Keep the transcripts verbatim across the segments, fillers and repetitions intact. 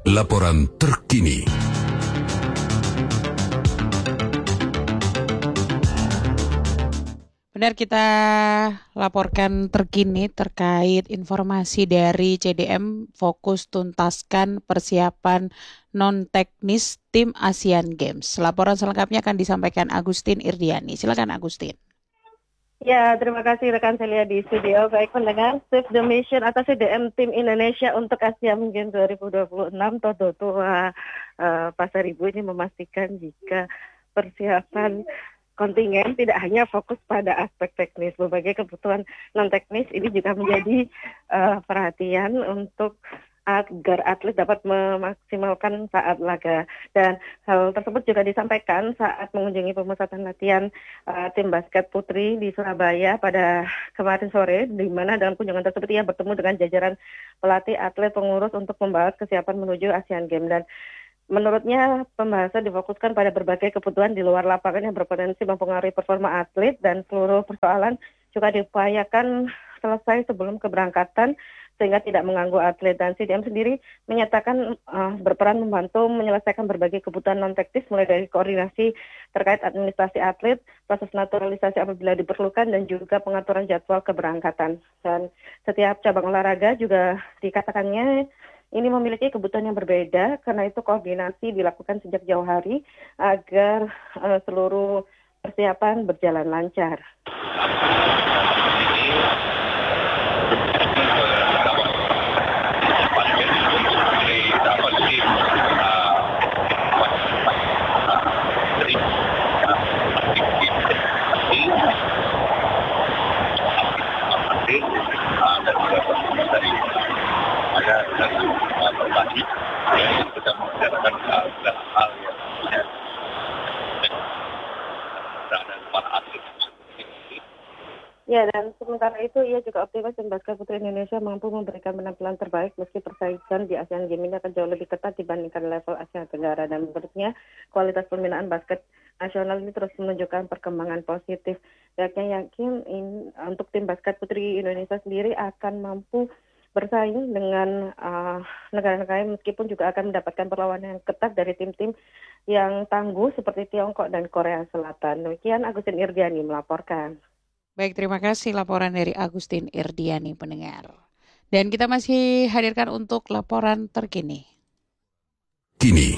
Laporan terkini. Benar, kita laporkan terkini terkait informasi dari C D M fokus tuntaskan persiapan non-teknis tim Asian Games. Laporan selengkapnya akan disampaikan Agustin Irdiani. Silakan Agustin. Ya, terima kasih rekan Celia di studio. Baik pendengar, Save the Mission atau C D M Tim Indonesia untuk Asian Games dua ribu dua puluh enam Todo Tua uh, Pasar Ibu ini memastikan jika persiapan kontingen tidak hanya fokus pada aspek teknis, berbagai kebutuhan non-teknis ini juga menjadi uh, perhatian untuk agar atlet dapat memaksimalkan saat laga. Dan hal tersebut juga disampaikan saat mengunjungi pemusatan latihan uh, tim basket putri di Surabaya pada kemarin sore, di mana dalam kunjungan tersebut ia bertemu dengan jajaran pelatih, atlet, pengurus untuk membahas kesiapan menuju Asian Games. Dan menurutnya pembahasan difokuskan pada berbagai kebutuhan di luar lapangan yang berpotensi mempengaruhi performa atlet, dan seluruh persoalan juga diupayakan selesai sebelum keberangkatan sehingga tidak mengganggu atlet. Dan C D M sendiri menyatakan uh, berperan membantu menyelesaikan berbagai kebutuhan non-teknis, mulai dari koordinasi terkait administrasi atlet, proses naturalisasi apabila diperlukan, dan juga pengaturan jadwal keberangkatan. Dan setiap cabang olahraga juga dikatakannya ini memiliki kebutuhan yang berbeda, karena itu koordinasi dilakukan sejak jauh hari agar uh, seluruh persiapan berjalan lancar. Ya, dan sementara itu ia juga optimis tim basket putri Indonesia mampu memberikan penampilan terbaik meski persaingan di Asian Games ini akan jauh lebih ketat dibandingkan level Asia Tenggara. Dan menurutnya kualitas pembinaan basket nasional ini terus menunjukkan perkembangan positif. Pihaknya yakin in, untuk tim basket putri Indonesia sendiri akan mampu bersaing dengan uh, negara-negara meskipun juga akan mendapatkan perlawanan yang ketat dari tim-tim yang tangguh seperti Tiongkok dan Korea Selatan. Demikian Agustin Irdiani melaporkan. Baik, terima kasih laporan dari Agustin Irdiani, pendengar. Dan kita masih hadirkan untuk laporan terkini. Kini.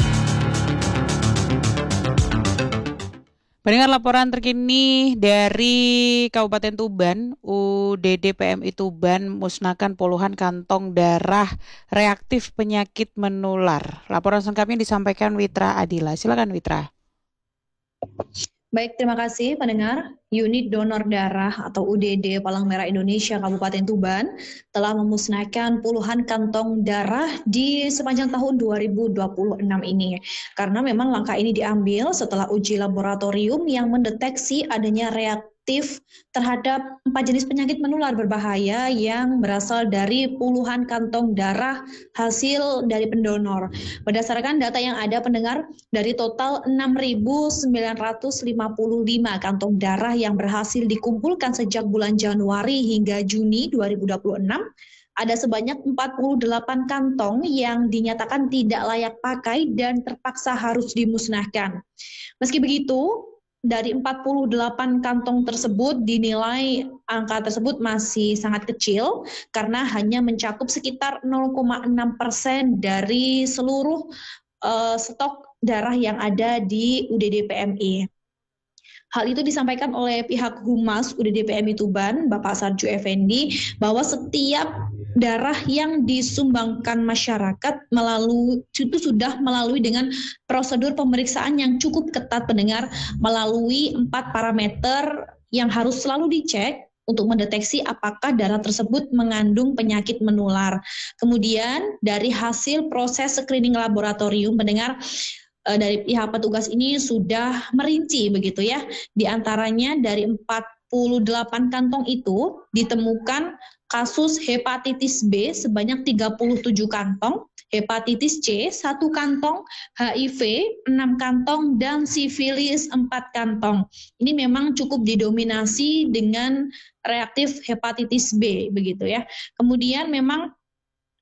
Pendengar, laporan terkini dari Kabupaten Tuban, U D D P M I Tuban musnahkan puluhan kantong darah reaktif penyakit menular. Laporan selengkapnya disampaikan Witra Adila. Silakan Witra. Baik, terima kasih pendengar. Unit Donor Darah atau U D D Palang Merah Indonesia Kabupaten Tuban telah memusnahkan puluhan kantong darah di sepanjang tahun dua ribu dua puluh enam ini. Karena memang langkah ini diambil setelah uji laboratorium yang mendeteksi adanya reaktif terhadap empat jenis penyakit menular berbahaya yang berasal dari puluhan kantong darah hasil dari pendonor. Berdasarkan data yang ada pendengar, dari total enam ribu sembilan ratus lima puluh lima kantong darah yang berhasil dikumpulkan sejak bulan Januari hingga Juni dua ribu dua puluh enam, ada sebanyak empat puluh delapan kantong yang dinyatakan tidak layak pakai dan terpaksa harus dimusnahkan. Meski begitu, dari empat puluh delapan kantong tersebut dinilai angka tersebut masih sangat kecil karena hanya mencakup sekitar nol koma enam persen dari seluruh uh, stok darah yang ada di U D D P M I. Hal itu disampaikan oleh pihak Humas U D D P M I Tuban, Bapak Sarju Effendi, bahwa setiap darah yang disumbangkan masyarakat melalui itu sudah melalui dengan prosedur pemeriksaan yang cukup ketat pendengar, melalui empat parameter yang harus selalu dicek untuk mendeteksi apakah darah tersebut mengandung penyakit menular. Kemudian dari hasil proses screening laboratorium pendengar, dari pihak petugas ini sudah merinci begitu ya. Di antaranya dari empat puluh delapan kantong itu ditemukan kasus hepatitis B sebanyak tiga puluh tujuh kantong, hepatitis C satu kantong, H I V enam kantong, dan sifilis empat kantong. Ini memang cukup didominasi dengan reaktif hepatitis B begitu ya. Kemudian memang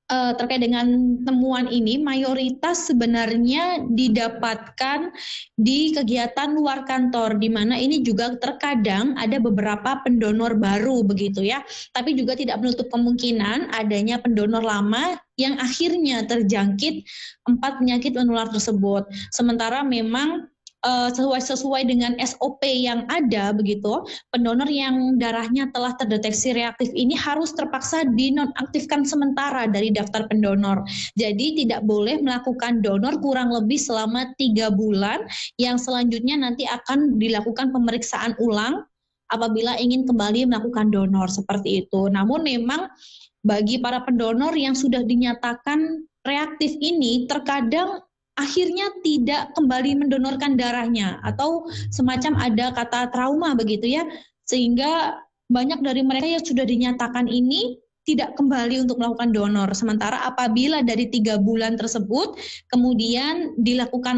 uh, terkait dengan temuan ini mayoritas sebenarnya didapatkan di kegiatan luar kantor, di mana ini juga terkadang ada beberapa pendonor baru begitu ya, tapi juga tidak menutup kemungkinan adanya pendonor lama yang akhirnya terjangkit empat penyakit menular tersebut. Sementara memang Uh, sesuai sesuai dengan S O P yang ada begitu, pendonor yang darahnya telah terdeteksi reaktif ini harus terpaksa dinonaktifkan sementara dari daftar pendonor. Jadi tidak boleh melakukan donor kurang lebih selama tiga bulan, yang selanjutnya nanti akan dilakukan pemeriksaan ulang apabila ingin kembali melakukan donor seperti itu. Namun memang bagi para pendonor yang sudah dinyatakan reaktif ini terkadang akhirnya tidak kembali mendonorkan darahnya atau semacam ada kata trauma begitu ya, sehingga banyak dari mereka yang sudah dinyatakan ini tidak kembali untuk melakukan donor. Sementara apabila dari tiga bulan tersebut kemudian dilakukan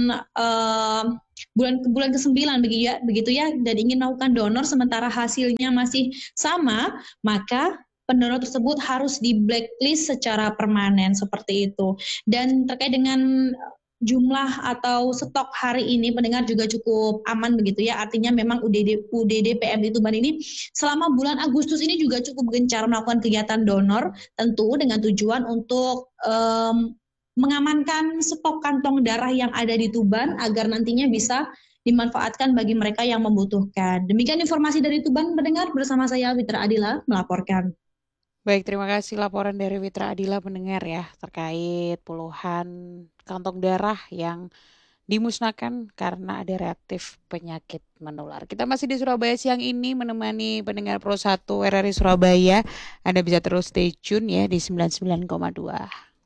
uh, bulan ke bulan kesembilan begitu ya, begitu ya, dan ingin melakukan donor sementara hasilnya masih sama, maka pendonor tersebut harus di blacklist secara permanen seperti itu. Dan terkait dengan jumlah atau stok hari ini pendengar juga cukup aman begitu ya, artinya memang U D D U D D P M I Tuban ini selama bulan Agustus ini juga cukup gencar melakukan kegiatan donor, tentu dengan tujuan untuk um, mengamankan stok kantong darah yang ada di Tuban agar nantinya bisa dimanfaatkan bagi mereka yang membutuhkan. Demikian informasi dari Tuban pendengar, bersama saya Witra Adila melaporkan. Baik, terima kasih laporan dari Witra Adila pendengar ya, terkait puluhan kantong darah yang dimusnahkan karena ada reaktif penyakit menular. Kita masih di Surabaya siang ini menemani pendengar Pro satu R R I Surabaya. Anda bisa terus stay tune ya di sembilan puluh sembilan koma dua.